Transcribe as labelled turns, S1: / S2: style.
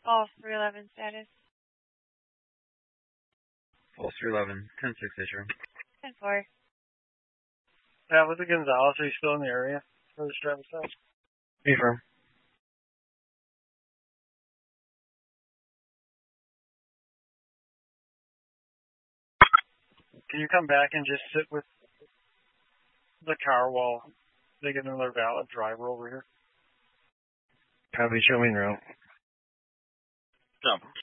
S1: False 311 status.
S2: False 311, 10-6 issue.
S1: 10-4.
S3: Yeah, with the Gonzalez, are you still in the area for this driver's test?
S2: Confirm.
S3: Can you come back and just sit with the car while they get another valid driver over here?
S2: Copy, show me in route.
S4: Jump.